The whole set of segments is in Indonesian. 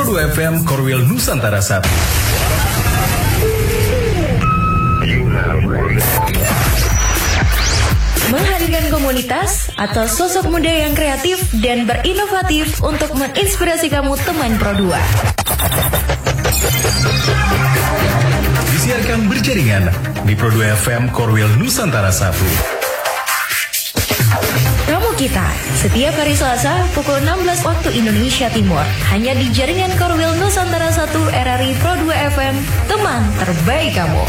Pro2 FM Korwil Nusantara 1. Menghadirkan komunitas atau sosok muda yang kreatif dan berinovatif untuk menginspirasi kamu teman Pro2. Disiarkan berjaringan di Pro2 FM Korwil Nusantara 1. Ramu kita setiap hari Selasa pukul 16 waktu Indonesia Timur hanya di jaringan Korwil Nusantara 1 RRI Pro2 FM, teman terbaik kamu.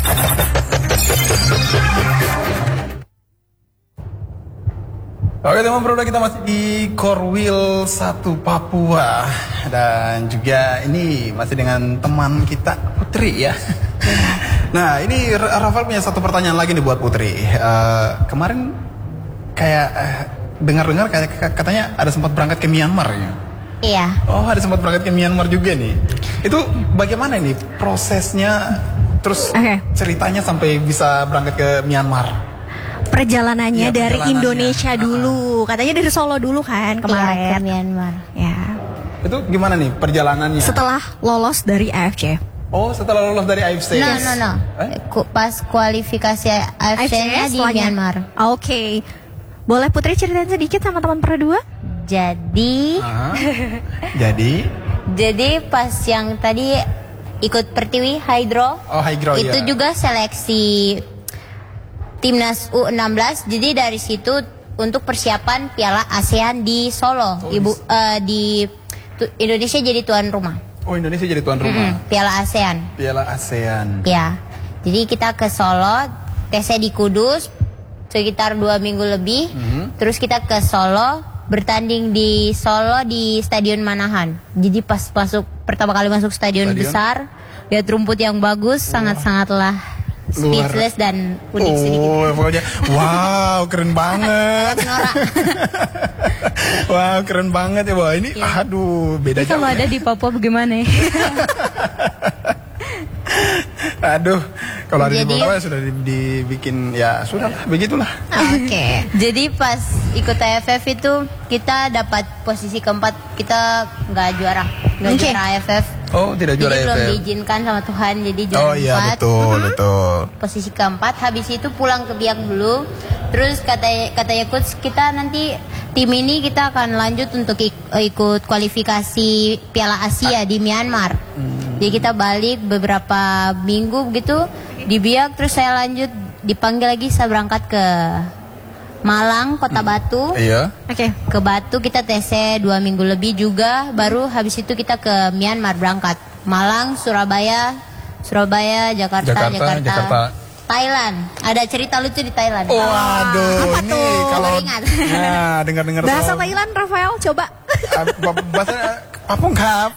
Oke teman Pro2, kita masih di Korwil 1 Papua. Dan juga ini masih dengan teman kita Putri ya. Nah ini Rafael punya satu pertanyaan lagi nih buat Putri. Kemarin kayak dengar-dengar kayak katanya ada sempat berangkat ke Myanmar ya? Iya. Oh, ada sempat berangkat ke Myanmar juga nih. Itu bagaimana nih prosesnya, terus ceritanya sampai bisa berangkat ke Myanmar? Perjalanannya dari Indonesia dulu, katanya dari Solo dulu kan kemarin. Iya, ke Myanmar. Ya. Itu gimana nih perjalanannya? Setelah lolos dari AFC. Oh, setelah lolos dari AFC. No. Pas kualifikasi AFC-nya di Myanmar. Oke. Boleh Putri ceritain sedikit sama teman Pro2? Jadi pas yang tadi ikut Pertiwi Hydro. Oh, Hydro itu ya. juga seleksi Timnas U16. Jadi dari situ untuk persiapan Piala ASEAN di Solo. Di Indonesia jadi tuan rumah. Oh, Indonesia jadi tuan rumah. Piala ASEAN. Piala ASEAN. Ya. Jadi kita ke Solo, tesnya di Kudus sekitar 2 minggu lebih. Terus kita ke Solo, bertanding di Solo di Stadion Manahan. Jadi pas pertama kali masuk stadion besar, lihat rumput yang bagus, sangat-sangatlah speechless dan unik sedikit. Oh, pokoknya wow, keren banget. Wow, keren banget ya, Wah. Ini aduh, beda jauh. Kalau ada di Papua bagaimana ya? Aduh, kalau ada di Papua sudah dibikin ya sudahlah, begitulah. Oke. Jadi pas ikut AFF itu kita dapat posisi keempat, kita nggak juara AFF. Oh, tidak juara jadi AFF. Belum diizinkan sama Tuhan, jadi juara 4. Oh iya, betul. Posisi keempat, habis itu pulang ke Biak dulu. Terus katanya coach, kita nanti tim ini kita akan lanjut untuk ikut kualifikasi Piala Asia di Myanmar. Jadi kita balik beberapa minggu begitu di Biak, terus saya lanjut dipanggil lagi, saya berangkat ke Malang, Kota Batu. Iya. Ke Batu kita TC 2 minggu lebih juga. Baru habis itu kita ke Myanmar berangkat. Malang, Surabaya, Jakarta. Thailand. Ada cerita lucu di Thailand. Oh, aduh. Apa ini tuh? kalau Ingat. Nah, dengar-dengar Bahasa Thailand, Rafael, coba. Bahasa Papungkap.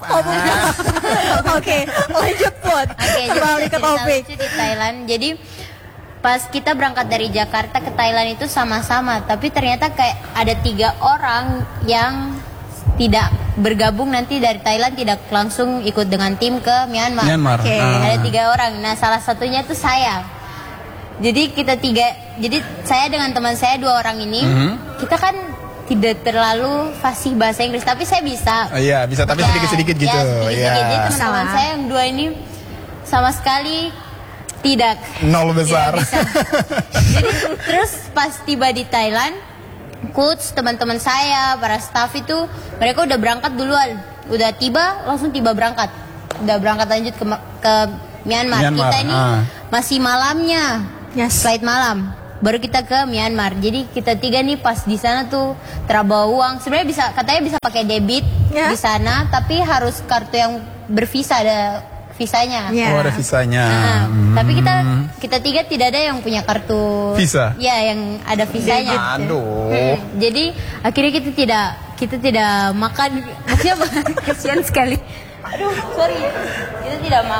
Oke, lanjut Put. Kembali ke topik. Lucu di Thailand. Jadi pas kita berangkat dari Jakarta ke Thailand itu sama-sama, tapi ternyata kayak ada 3 orang yang tidak bergabung nanti dari Thailand, tidak langsung ikut dengan tim ke Myanmar. Ada 3 orang. Nah, salah satunya tuh saya. Jadi kita 3, jadi saya dengan teman saya 2 orang ini, kita kan tidak terlalu fasih bahasa Inggris, tapi saya bisa. Iya, bisa, tapi sedikit-sedikit gitu. Sedikit-sedikit. Jadi teman-teman saya yang 2 ini sama sekali tidak. Nol besar. Jadi terus pas tiba di Thailand, coach, teman-teman saya, para staff itu mereka udah berangkat duluan. Udah tiba, langsung tiba berangkat. Udah berangkat lanjut ke Myanmar. Kita ini masih malamnya. Flight malam. Baru kita ke Myanmar. Jadi kita 3 nih pas di sana tuh terbawa uang. Sebenarnya katanya bisa pakai debit di sana, tapi harus kartu yang bervisa, ada visanya. Oh, ada visanya. Tapi kita 3 tidak ada yang punya kartu visa. Ya, yang ada visanya. Aduh. Jadi akhirnya kita tidak makan. Maksudnya kasihan sekali. Aduh, sorry. Kita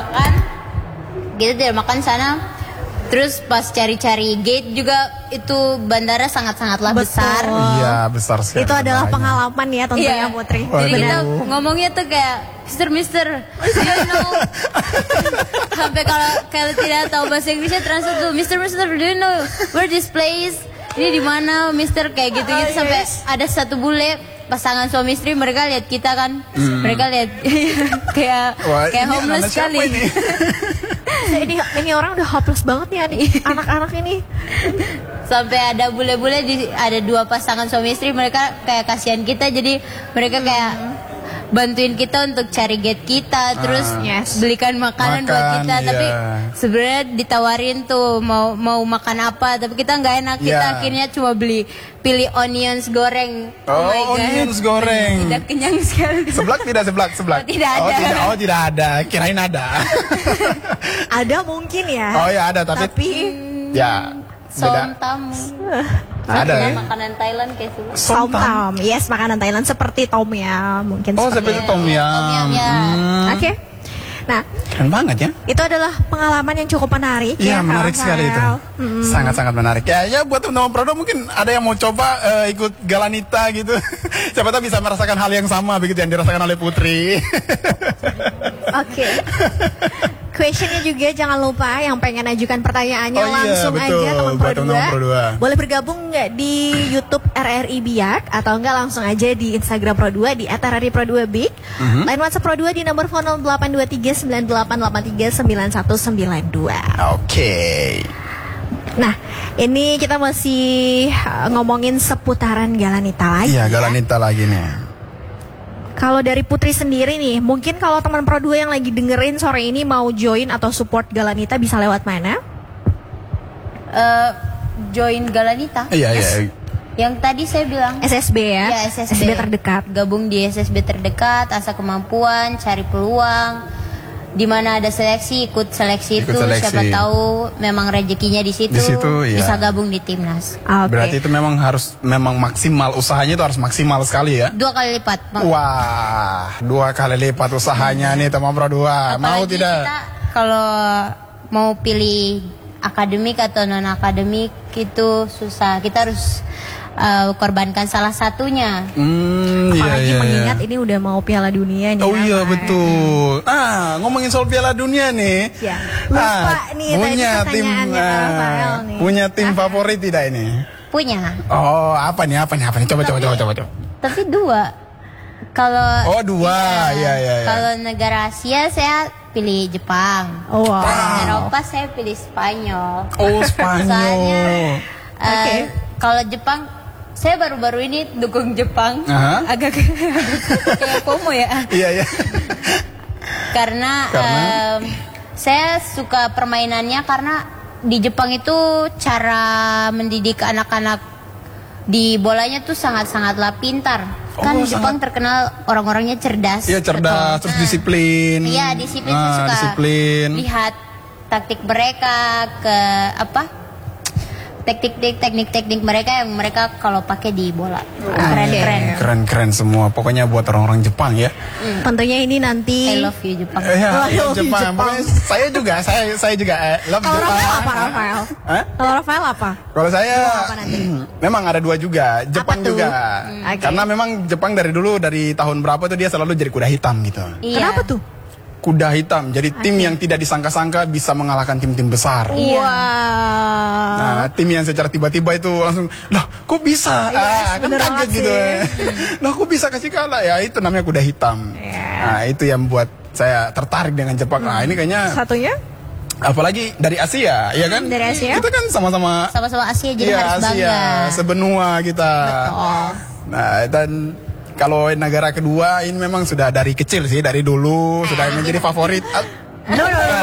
tidak makan sana. Terus pas cari-cari gate juga itu bandara sangat-sangatlah besar. Iya, besar sekali. Itu adalah pengalaman ya tentunya Putri. Jadi kita ngomongnya tuh kayak Mister, you know. Sampai kalau tidak tahu bahasa Inggrisnya translate tuh, Mister, do you know where this place? Ini di mana Mister kayak gitu-gitu sampai ada satu bule pasangan suami istri mereka lihat kita kan. Mereka lihat kayak homeless sekali. ini orang udah hopeless banget nih anak-anak ini. Sampai ada bule-bule ada 2 pasangan suami istri mereka kayak kasihan kita jadi mereka kayak bantuin kita untuk cari gate kita terus belikan makanan buat kita tapi sebenarnya ditawarin tuh mau makan apa tapi kita nggak enak kita akhirnya cuma pilih onions goreng. Oh my God. Onions goreng. Tidak kenyang sekali. Seblak. Oh, tidak ada. Tidak ada. Kirain ada. Ada mungkin ya. Oh ya ada tapi ya somtam. Ada ya? Makanan Thailand kayak itu. Somtam. Yes, makanan Thailand seperti tom yum mungkin. Oh, seperti tom yum. Oke. Nah, keren banget ya. Itu adalah pengalaman yang cukup menarik. Iya, menarik sekali itu. Sangat-sangat menarik. Ya buat teman-teman Prodo mungkin ada yang mau coba ikut Galanita gitu. Siapa tahu bisa merasakan hal yang sama begitu yang dirasakan oleh Putri. Oke. Questionnya juga jangan lupa yang pengen ajukan pertanyaannya langsung betul. aja teman Pro 2. 2. Boleh bergabung nggak di YouTube RRI Biak atau enggak langsung aja di Instagram Pro 2 di @RRI Pro 2 Big. Line WhatsApp Pro 2 di nomor phone 082398839192. Oke. Nah, ini kita masih ngomongin seputaran Galanita lagi. Iya, Galanita lagi nih. Kalau dari Putri sendiri nih, mungkin kalau teman Pro 2 yang lagi dengerin sore ini mau join atau support Galanita bisa lewat mana? Join Galanita. Iya. Yang tadi saya bilang SSB ya? Ya, SSB terdekat. Gabung di SSB terdekat, asah kemampuan, cari peluang. Di mana ada seleksi, ikut seleksi itu. Siapa tahu memang rezekinya di situ bisa gabung di timnas. Okay. Berarti itu memang maksimal, usahanya itu harus maksimal sekali ya? 2 kali lipat. Wah, 2 kali lipat usahanya nih teman Pro 2. Mau tidak? Kita kalau mau pilih akademik atau non akademik itu susah. Kita harus korbankan salah satunya. Apalagi mengingat ini udah mau Piala Dunia nih. Oh iya betul. Ngomongin soal Piala Dunia nih. Ya. Lupa nih punya tim favorit tidak ini? Punya. Oh, apa nih? Coba. Tapi 2. Kalau 2. Iya. Kalau negara Asia saya pilih Jepang. Oh, wow. Eropa saya pilih Spanyol. Oh, Spanyol. Soalnya kalau Jepang saya baru-baru ini dukung Jepang. Agak kayak FOMO ya. Iya. Karena saya suka permainannya karena di Jepang itu cara mendidik anak-anak di bolanya tuh sangat-sangatlah pintar. Kan Jepang terkenal orang-orangnya cerdas. Iya, cerdas, terus disiplin. Iya, disiplin. Saya suka lihat taktik mereka teknik-teknik mereka yang mereka kalau pakai di bola. Keren semua. Pokoknya buat orang-orang Jepang ya. Tentunya ini nanti I love you Jepang. Jepang. Saya juga love Kalau Jepang. Rafael apa Rafael? Kalau Rafael apa? Kalau saya memang ada 2 juga. Jepang juga. Karena memang Jepang dari dulu dari tahun berapa tuh dia selalu jadi kuda hitam gitu. Iya. Kenapa tuh? Kuda hitam. Jadi tim yang tidak disangka-sangka bisa mengalahkan tim-tim besar. Wow. Nah, tim yang secara tiba-tiba itu langsung, lah kok bisa? Kan kaget gitu. Lah kok bisa kasih kalah? Ya itu namanya kuda hitam. Nah, itu yang buat saya tertarik dengan Jepang. Nah, ini kayaknya satunya? Apalagi dari Asia, ya kan? Dari Asia? Kita kan sama-sama Asia jadi harus bangga. Sebenua kita. Betul. Nah, dan kalau negara kedua ini memang sudah dari kecil sih, dari dulu sudah menjadi favorit. No.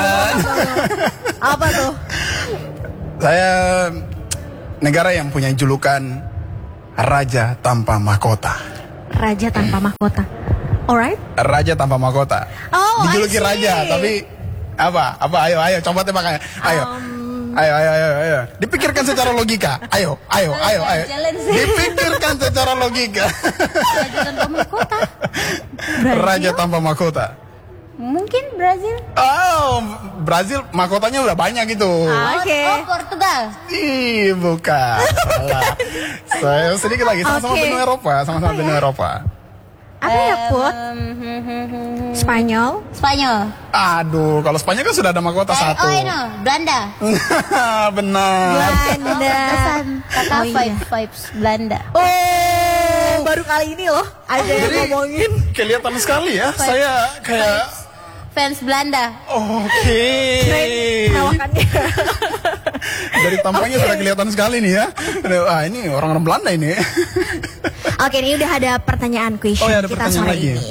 Apa tuh? Saya negara yang punya julukan Raja Tanpa Mahkota. Raja Tanpa Mahkota. Alright. Raja Tanpa Mahkota. Oh, dijuluki raja, tapi apa? Ayo coba tebak. Ayo. Dipikirkan secara logika. Ayo. Dipikirkan secara logika. Raja Tanpa Mahkota. Raja Tanpa Mahkota. Mungkin Brazil. Brazil mahkotanya udah banyak gitu. Oke. Portugal. Ih, bukan. Salah. Saya sedikit lagi sama-sama benua Eropa, Apa ya, Put? Spanyol? Spanyol. Aduh, kalau Spanyol kan sudah ada mahkota satu. Oh, ini Belanda. Benar. Belanda. Kakak Oh, iya. vibes Belanda. Oh, baru kali ini loh ada yang ngomongin. Kelihatan sekali ya. Saya kayak Fans Belanda. oke. Perawakannya. Dari tampangnya sudah kelihatan sekali nih ya. Ah, ini orang-orang Belanda ini. Oke, ini udah ada pertanyaan question Oh, ya, ada kita pertanyaan sore lagi. ini.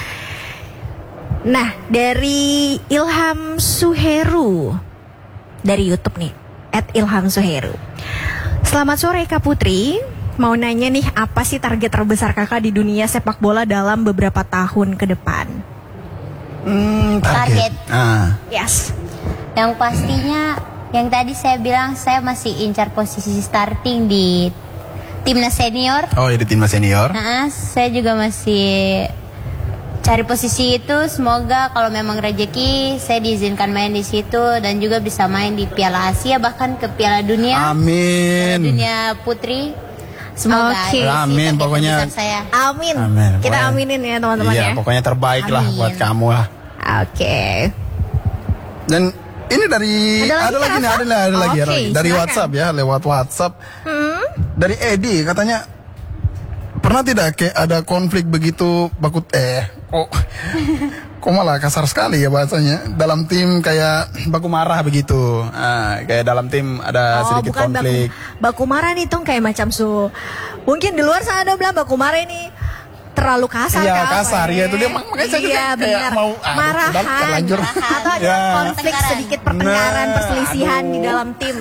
Nah, dari Ilham Suheru dari YouTube nih, @ilhamsuheru. Selamat sore Kak Putri. Mau nanya nih, apa sih target terbesar kakak di dunia sepak bola dalam beberapa tahun ke depan? Target. Ah. Yes. Yang pastinya yang tadi saya bilang saya masih incar posisi starting di timnas senior. Oh, ya di timnas senior. Nah, saya juga masih cari posisi itu. Semoga kalau memang rezeki saya diizinkan main di situ dan juga bisa main di Piala Asia bahkan ke Piala Dunia. Amin. Dunia putri. Semoga Oke. itu sih Amin, target pokoknya. terbesar saya. Amin. Amin. Kita Pokoknya- aminin ya teman-teman Iya, ya. pokoknya terbaik lah Amin. buat kamu lah. Oke. Dan ini dari Ada lagi, nih, Rafa? ada lagi Oke, dari silakan. WhatsApp ya, lewat WhatsApp. Dari Edi katanya pernah tidak kayak ada konflik begitu kok malah kasar sekali ya bahasanya, dalam tim kayak baku marah begitu. Kayak dalam tim ada sedikit bukan konflik. baku marah nih tuh kayak macam mungkin di luar sana ada bilang baku marah ini terlalu kasar. Iya, Kak. kasar, iya, itu dia, makanya saya juga Iya, kayak benar. mau, marahan udah, terlanjur. atau ada Ya. konflik Pertengkaran. sedikit pertengkaran, Nah, perselisihan di aduh. dalam tim.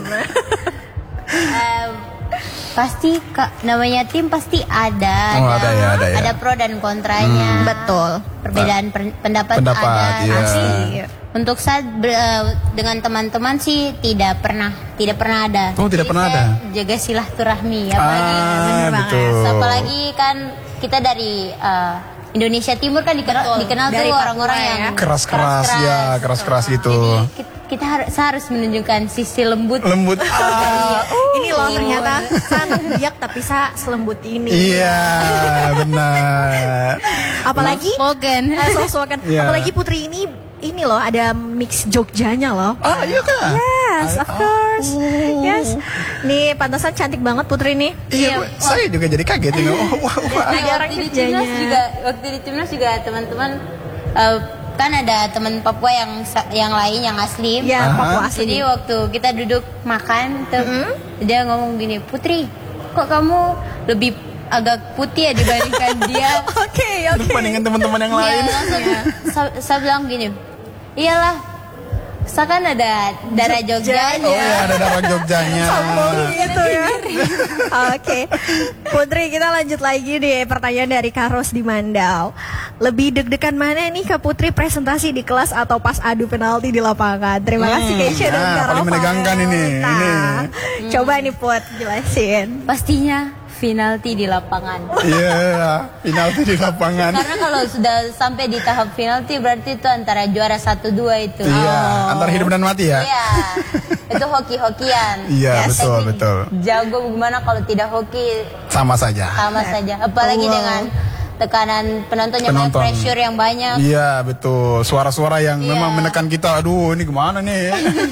Pasti namanya tim pasti ada. Oh, ada ya, ada ya. Ada pro dan kontranya. Betul. Perbedaan pendapat Pendapat, ada. iya. Pasti. Untuk saya dengan teman-teman sih tidak pernah ada. Oh, tidak Jadi pernah saya ada. jaga silaturahmi apalagi bener banget. betul. apalagi kan kita dari Indonesia Timur kan dikenal Dari tuh Papua orang-orang ya. yang Keras-keras, ya, keras-keras gitu. Jadi saya harus menunjukkan sisi lembut. Lembut. Ini loh ternyata sangat biak tapi selembut ini. Iya, benar. Apalagi Spoken. sosokan. Iya. Apalagi Putri ini loh ada mix Jogjanya loh. Iya kan? Yes, of course. Yes. Nih pantasan cantik banget Putri nih. Iya, saya juga jadi kaget ini. Wah. Ada orang waktu di kerjanya. timnas juga, teman-teman kan ada teman Papua yang lain yang asli. Ya, Papua asli. Jadi waktu kita duduk makan, tuh, dia ngomong gini, Putri, kok kamu lebih agak putih ya dibandingkan dia? Oke. Dibandingkan teman-teman yang Dia lain. langsung saya bilang gini, iyalah, saya kan ada darah Jogja. Oh iya, ada darah Jogjanya. Sombong gitu ya. Oke. Putri, kita lanjut lagi deh pertanyaan dari Karos di Mandau. Lebih deg-degan mana nih Kak Putri, presentasi di kelas atau pas adu penalti di lapangan? Terima kasih Keisha dan Kak paling Rafael. menegangkan ini. Coba nih Put, jelasin. Pastinya penalti di lapangan. Iya, penalti di lapangan. Karena kalau sudah sampai di tahap penalti berarti itu antara juara 1-2 itu. Iya, antara hidup dan mati ya. Iya. Itu hoki-hokian. Iya, Yes. betul, betul. Jago gimana kalau tidak hoki Sama saja. sama saja. Apalagi Wow. dengan tekanan penonton yang banyak, pressure yang banyak. Iya, betul. Suara-suara yang Iya. memang menekan kita. Aduh, ini gimana nih?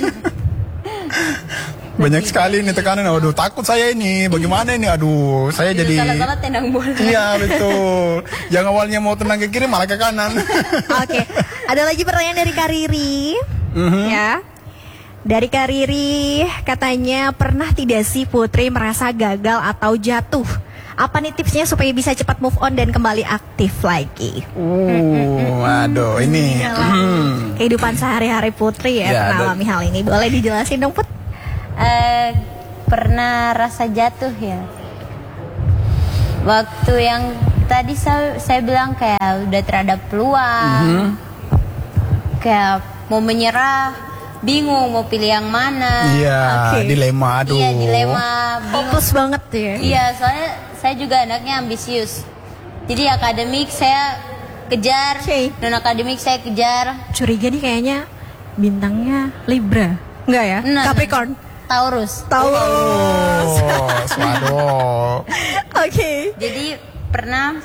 Banyak sekali nih tekanan. Aduh, takut saya ini. Bagaimana ini? Aduh, saya Itu jadi. salah-salah tendang bola. Iya, betul. Yang awalnya mau tenang ke kiri malah ke kanan. Oke, ada lagi pertanyaan dari Kariri. Ya. Dari Kariri katanya pernah tidak sih Putri merasa gagal atau jatuh? Apa nih tipsnya supaya bisa cepat move on dan kembali aktif lagi? Aduh, ini. Kehidupan sehari-hari Putri ya, Ya, mengalami hal ini. Boleh dijelasin dong Put? Pernah rasa jatuh ya. Waktu yang tadi saya bilang kayak udah terhadap peluang. Kayak mau menyerah, bingung mau pilih yang mana. Iya, Oke. dilema. Aduh. Iya, dilema, bingung. Fokus banget tuh ya. Iya, soalnya saya juga anaknya ambisius. Jadi akademik saya kejar, Oke. non akademik saya kejar. Curiga nih kayaknya bintangnya Libra. Enggak ya? Nah, Capricorn. Taurus. Taurus. Oh, waduh. Oke. Jadi pernah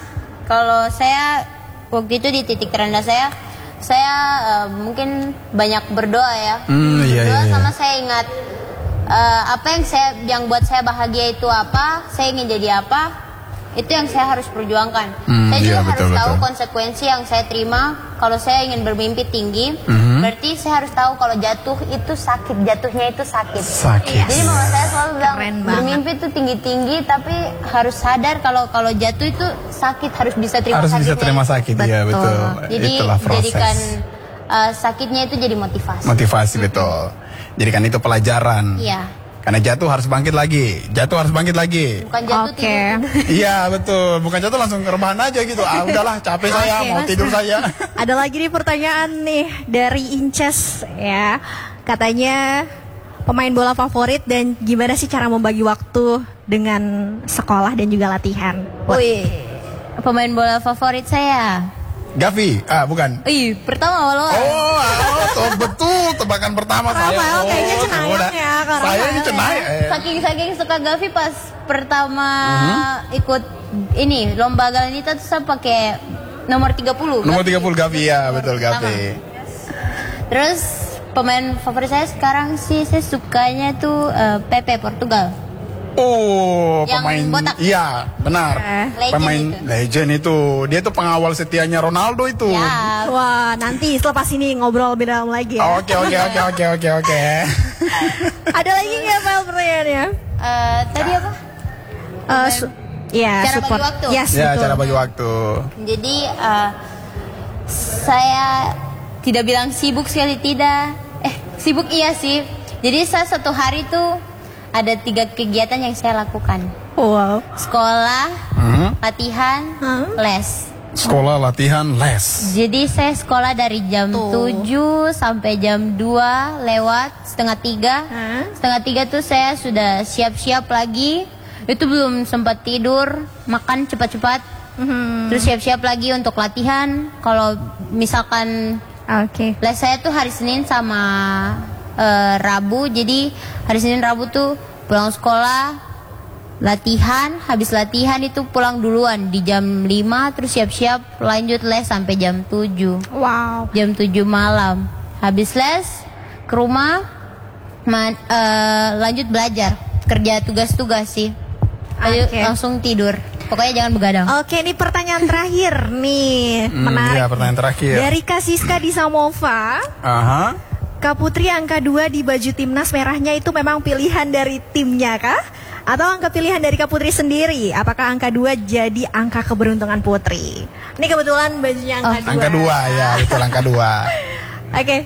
Kalau saya waktu itu di titik terendah saya mungkin banyak berdoa ya. Berdoa sama saya ingat apa yang buat saya bahagia itu apa, saya ingin jadi apa. Itu yang saya harus perjuangkan. Saya juga harus tahu konsekuensi yang saya terima. Kalau saya ingin bermimpi tinggi, berarti saya harus tahu kalau jatuh itu sakit, jatuhnya itu sakit. Jadi mama saya selalu bilang bermimpi itu tinggi-tinggi, tapi harus sadar kalau jatuh itu sakit, harus bisa terima sakitnya. Harus bisa terima sakit, iya betul. Jadi jadikan sakitnya itu jadi motivasi. Motivasi betul. Jadikan itu pelajaran. Iya. Karena jatuh harus bangkit lagi. Bukan jatuh tidur. Iya betul, bukan jatuh langsung rebahan aja gitu. Udahlah capek saya, mau tidur saya. Ada lagi nih pertanyaan nih dari Inces ya. Katanya pemain bola favorit dan gimana sih cara membagi waktu dengan sekolah dan juga latihan? Wih, pemain bola favorit saya. Gavi, bukan. Pertama walau. Betul, tebakan pertama saya. Kayaknya cenayang ya. Saya ini cenayang. Saking suka Gavi pas pertama ikut ini lomba Galanita tuh saya pakai nomor 30. Nomor 30 Gavi ya, betul Gavi. Terus pemain favorit saya sekarang sih saya sukanya tuh Pepe Portugal. Yang pemain botak. Iya, benar. Legend itu. Dia tuh pengawal setianya Ronaldo itu. Ya. Wah, nanti selepas ini ngobrol lebih dalam lagi ya. Oke. Ada lagi nggak Val pertanyaannya? Tadi apa? Cara bagi waktu. Yes, ya, betul. cara bagi waktu. Jadi saya tidak bilang sibuk sekali tidak. Sibuk iya sih. Jadi saya satu hari tuh ada 3 kegiatan yang saya lakukan. Wow. Sekolah, latihan, les. Sekolah, latihan, les. Jadi saya sekolah dari jam 7 sampai jam 2 lewat setengah 3. Setengah 3 tuh saya sudah siap-siap lagi. Itu belum sempat tidur, makan cepat-cepat. Terus siap-siap lagi untuk latihan. Kalau misalkan les saya tuh hari Senin sama Rabu. Jadi hari Senin Rabu tuh pulang sekolah, latihan, habis latihan itu pulang duluan di jam 5, terus siap-siap lanjut les sampai jam 7. Wow. Jam 7 malam. Habis les ke rumah lanjut belajar, kerja tugas-tugas sih. Langsung tidur. Pokoknya jangan begadang. Oke, ini pertanyaan terakhir nih. Menarik. Iya, pertanyaan terakhir. Dari Kak Siska di Samova. Kak Putri angka 2 di baju timnas merahnya itu memang pilihan dari timnya kah? Atau angka pilihan dari Kak Putri sendiri? Apakah angka 2 jadi angka keberuntungan Putri? Ini kebetulan bajunya angka 2. Angka 2 ya, betul angka 2. Oke.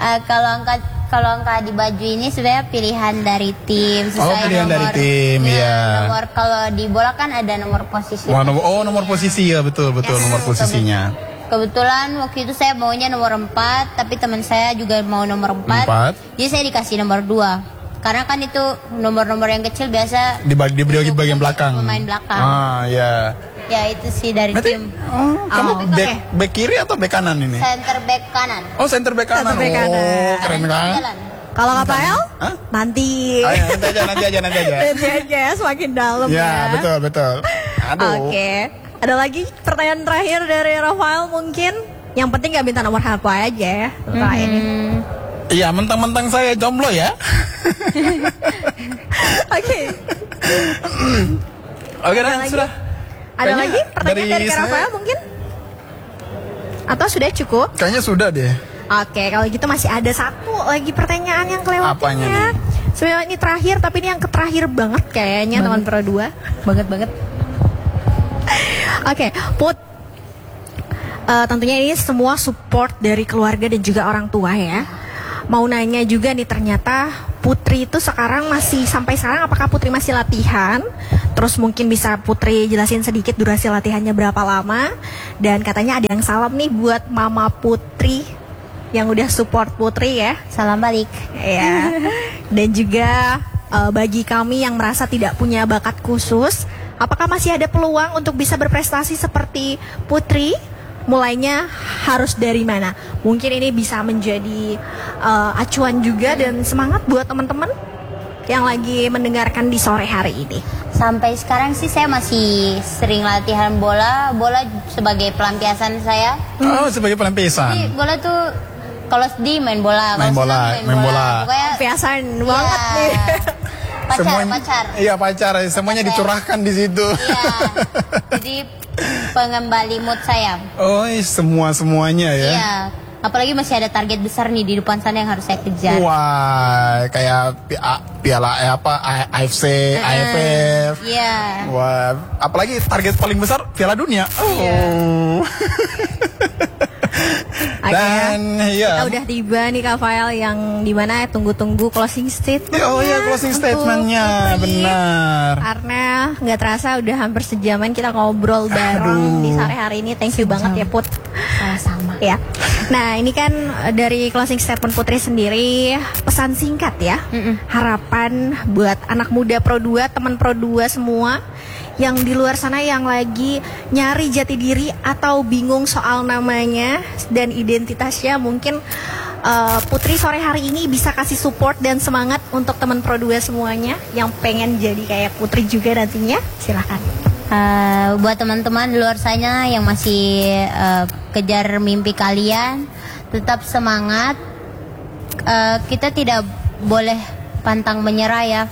Kalau angka di baju ini sebenarnya pilihan dari tim. Pilihan dari tim, ya. Nomor kalau di bola kan ada nomor posisi. Nomor posisi ya, betul nomor posisinya. Kebetulan waktu itu saya maunya nomor 4, tapi teman saya juga mau nomor 4. Jadi saya dikasih nomor 2. Karena kan itu nomor-nomor yang kecil biasa diberi bagian belakang. Pemain belakang. Ya. Ya itu sih dari tim. Kamu back kiri atau back kanan ini? Center back kanan. Center back kanan. Keren kan? Kalau Kak Pael? Nanti. Nanti aja. Nanti aja, semakin dalam ya. Ya, betul. Aduh. Oke. Ada lagi pertanyaan terakhir dari Rafael mungkin? Yang penting gak minta nomor HP aja ya. Iya, mentang-mentang saya jomblo ya. Oke, sudah. Ada lagi pertanyaan dari Rafael mungkin? Atau sudah cukup? Kayaknya sudah deh. Oke, kalau gitu masih ada satu lagi pertanyaan yang kelewatnya. Apanya nih? Sebenarnya ini terakhir, tapi ini yang terakhir banget kayaknya teman Pro 2. Banget. Oke, Put. Tentunya ini semua support dari keluarga dan juga orang tua ya. Mau nanya juga nih, ternyata Putri itu sekarang sampai sekarang apakah Putri masih latihan? Terus mungkin bisa Putri jelasin sedikit durasi latihannya berapa lama? Dan katanya ada yang salam nih buat Mama Putri yang udah support Putri ya. Salam balik. Ya. Dan juga bagi kami yang merasa tidak punya bakat khusus, apakah masih ada peluang untuk bisa berprestasi seperti Putri? Mulainya harus dari mana? Mungkin ini bisa menjadi acuan juga dan semangat buat teman-teman yang lagi mendengarkan di sore hari ini. Sampai sekarang sih saya masih sering latihan bola sebagai pelampiasan saya. Oh, sebagai Jadi pelampiasan. bola tuh kalau sedih main bola, Main kalau bola, senang main bola. Pokoknya Kebiasaan banget nih. pacar. Iya, pacar. Semuanya dicurahkan di situ. Iya. Jadi pengembali mood saya. Oh, semuanya ya. Iya. Apalagi masih ada target besar nih di depan sana yang harus saya kejar. Wah, kayak piala AFC, AFF. Iya. Wah, apalagi target paling besar Piala Dunia. Iya. Oh. Dan Kita ya. udah tiba nih Kak Fael yang dimana tunggu-tunggu closing statement. Oh iya, closing statementnya, benar. Karena nggak terasa udah hampir sejaman kita ngobrol bareng di sore hari ini. Thank you banget ya Put. Sama-sama. Ya. Nah ini kan dari closing statement Putri sendiri pesan singkat ya. Harapan buat anak muda Pro 2, teman Pro 2 semua yang di luar sana yang lagi nyari jati diri atau bingung soal namanya dan identitasnya, mungkin Putri sore hari ini bisa kasih support dan semangat untuk teman Pro 2 semuanya yang pengen jadi kayak Putri juga nantinya. Silahkan. Buat teman-teman di luar sana yang masih kejar mimpi kalian, tetap semangat. Kita tidak boleh pantang menyerah ya.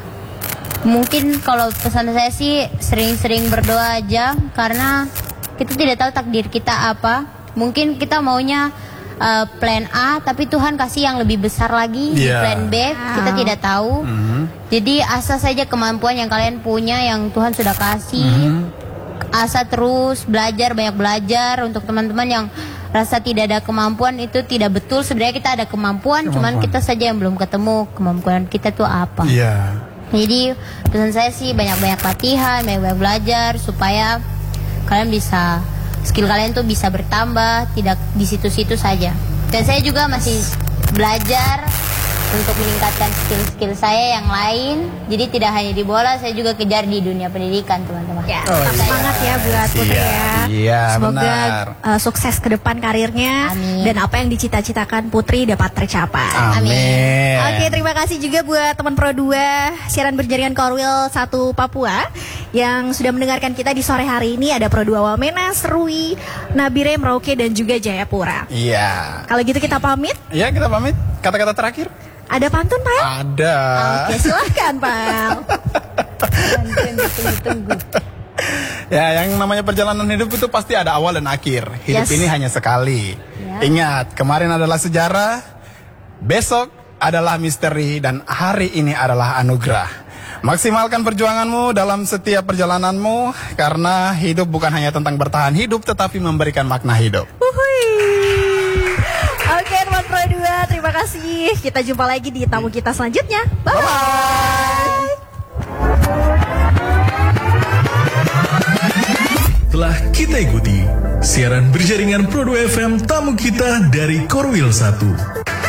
Mungkin kalau pesan saya sih sering-sering berdoa aja, karena kita tidak tahu takdir kita apa. Mungkin kita maunya plan A, tapi Tuhan kasih yang lebih besar lagi di plan B. Kita tidak tahu. Jadi asa saja kemampuan yang kalian punya, yang Tuhan sudah kasih. Asa terus belajar, banyak belajar. Untuk teman-teman yang rasa tidak ada kemampuan, itu tidak betul. Sebenarnya kita ada kemampuan, cuman kita saja yang belum ketemu kemampuan kita tuh apa. Iya. Jadi pesan saya sih banyak-banyak latihan, banyak-banyak belajar supaya kalian bisa, skill kalian tuh bisa bertambah, tidak di situ-situ saja. Dan saya juga masih belajar untuk meningkatkan skill-skill saya yang lain. Jadi tidak hanya di bola, saya juga kejar di dunia pendidikan, teman-teman. Ya, tetap semangat ya buat Putri ya. Iya, Semoga benar. Sukses ke depan karirnya. Amin. Dan apa yang dicita-citakan Putri dapat tercapai. Amin. Oke, terima kasih juga buat teman Pro 2 siaran berjaringan Korwil 1 Papua yang sudah mendengarkan kita di sore hari ini. Ada Pro 2 Wamena, Serui, Nabire, Merauke dan juga Jayapura. Iya. Kalau gitu kita pamit. Ya, kita pamit. Kata-kata terakhir? Ada pantun, Pak? Ada. Oke, silakan, Pak. Tunggu. Ya, yang namanya perjalanan hidup itu pasti ada awal dan akhir. Hidup Yes. ini hanya sekali. Ya. Ingat, kemarin adalah sejarah, besok adalah misteri, dan hari ini adalah anugerah. Maksimalkan perjuanganmu dalam setiap perjalananmu, karena hidup bukan hanya tentang bertahan hidup, tetapi memberikan makna hidup. Uhuy. Oke, teman Pro 2, terima kasih. Kita jumpa lagi di tamu kita selanjutnya. Bye-bye. Telah kita ikuti siaran berjaringan Pro 2 FM tamu kita dari Korwil 1.